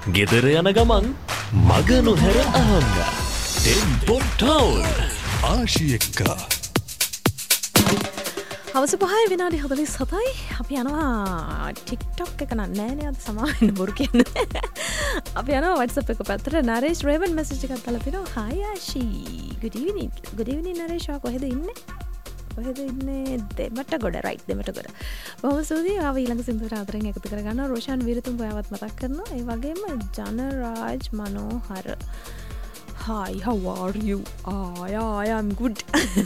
ගෙදර යන ගමන් මග නොහැර අහන්න. ටෙම්පෝ ටවුන් ආශි එක්ක. හවස 5 විනාඩි 47යි. අපි යනවා TikTok එක නෑ අද සමාවෙන්න බොරු කියන්නේ. අපි යනවා WhatsApp එක පැත්තට. නරේෂ් රේවන් මැසේජ් එකක් දාලා තිනවා. Hi ආශි. Good evening. Good evening නරේෂ්. කොහෙද ඉන්නේ? දෙමටගොඩ රයිට් දෙමටගොඩ. බොහොම ස්තුතියි. ආව ඊළඟ සින්දුවට අතරින් එකතු කරගන්නවා. රෝෂාන් වීරතුංග ඔයාවත් මතක් කරනවා. ඒ වගේම ජනරාජ් මනෝහර. Hi, how are you? I am good.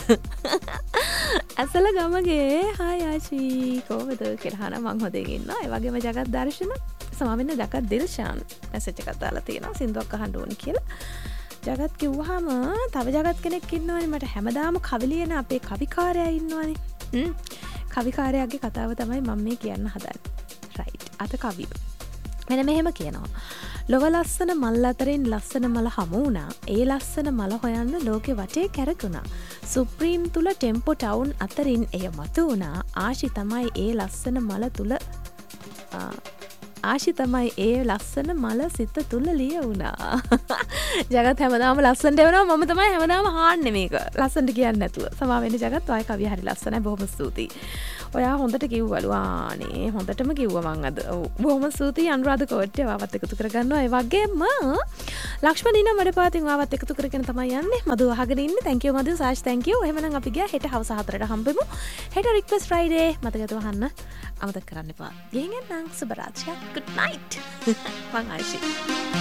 Esala Gamage hi ආචි කොහොමද කියලා අහන මං හොඳින් ඉන්නවා. ඒ වගේම ජගත් දර්ශන සමාවෙන්න ජගත් දිල්ෂාන් මැසේජ් එකක් දාලා තියෙනවා. සින්දුවක් අහන්න ඕන කියලා. ජගත් කිව්වහම තව ජගත් කෙනෙක් ඉන්නවනේ මට හැමදාම කවි ලියන අපේ කවිකාරයා ඉන්නවනේ. කවිකාරයාගේ කතාව තමයි මම මේ කියන්න හදන්නේ. රයිට්. අත කවිය. මෙන්න මෙහෙම කියනවා. ලොව ලස්සන මල් අතරින් ලස්සන මල හමු වුණා. ඒ ලස්සන මල හොයන්න ලෝකෙ වටේ කැරකුණා. සුප්‍රීම් තුල ටෙම්පෝ ටවුන් අතරින් එය මතු වුණා. ආශි තමයි ඒ ලස්සන මල තුල ආශි තමයි ඒ ලස්සන මල සිත තුල ලිය වුණා. ජගත් හැමදාම ලස්සනට එවනවා. මම තමයි හැමදාම හාන්නේ මේක. ලස්සනට කියන්නේ නැතුව. සමා වෙන්න ජගත්. ඔය කවිය හරි ලස්සනයි. බොහොම ස්තුතියි. ඔයා හොඳට කිව්වලු. ආනේ හොඳටම කිව්වා මං අද. බොහොම ස්තුතියි අනුරාධ කෝට්ටේ වාවත් එකතු කරගන්නවා. ඒ වගේම ලක්ෂ්මණ දින මඩපාතින් වාවත් එකතු කරගෙන තමයි යන්නේ. මදු අහගෙන ඉන්නේ. thank you මදු සාෂ් thank you. එහෙමනම් අපි ගියා හෙට හවස 4ට හම්බෙමු. හෙට request friday මතකද වහන්න. අමතක කරන්න එපා. ගෙන් එන්නම් සුබ රාත්‍රියක්. good night. මං ආශි.